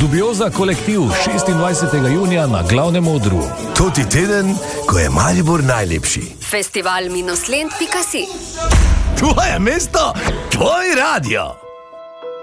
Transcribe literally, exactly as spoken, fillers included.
Dubioza kolektiv šestindvajsetega junija na glavnem odru. Toti teden, ko je Maribor najlepši. Festival minus lent pika si. Tvoje mesto, tvoj radio.